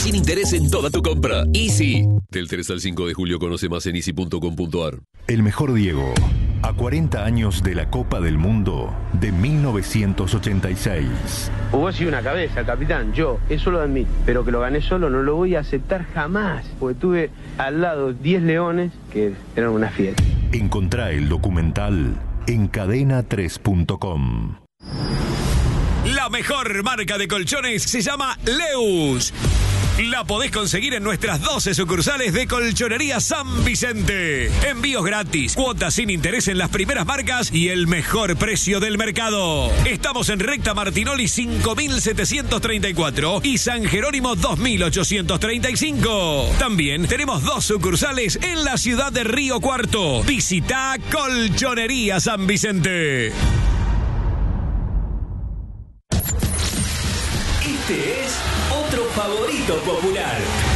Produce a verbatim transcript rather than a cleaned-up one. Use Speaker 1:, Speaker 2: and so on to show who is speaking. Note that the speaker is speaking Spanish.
Speaker 1: Sin interés en toda tu compra. Easy. Del tres al cinco de julio conoce más en easy punto com punto ar.
Speaker 2: El mejor Diego. A cuarenta años de la Copa del Mundo de mil novecientos ochenta y seis.
Speaker 3: Hubo sido una cabeza, capitán, yo, eso lo admito. Pero que lo gané solo no lo voy a aceptar jamás. Porque tuve al lado diez leones que eran una fiesta.
Speaker 2: Encontrá el documental en cadena tres punto com.
Speaker 4: La mejor marca de colchones se llama Leus. La podés conseguir en nuestras doce sucursales de Colchonería San Vicente. Envíos gratis, cuotas sin interés en las primeras marcas y el mejor precio del mercado. Estamos en Recta Martinoli cinco mil setecientos treinta y cuatro y San Jerónimo dos mil ochocientos treinta y cinco. También tenemos dos sucursales en la ciudad de Río Cuarto. Visita Colchonería San Vicente.
Speaker 1: Este es otro favorito popular.